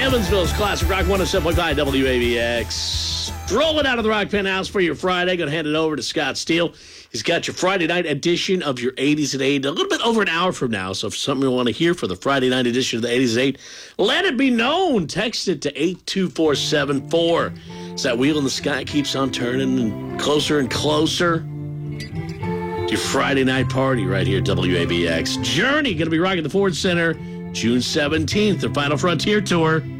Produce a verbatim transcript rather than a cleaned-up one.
Evansville's Classic Rock one oh seven point five W A B X. Rolling out of the Rock Penthouse for your Friday. Going to hand it over to Scott Steele. He's got your Friday night edition of your eighties at eight, a little bit over an hour from now. So if something you want to hear for the Friday night edition of the eighties at eight, let it be known. Text it to eight two four seven four. As that wheel in the sky keeps on turning and closer and closer to your Friday night party right here at W A B X. Journey going to be rocking the Ford Center June seventeenth, their Final Frontier Tour.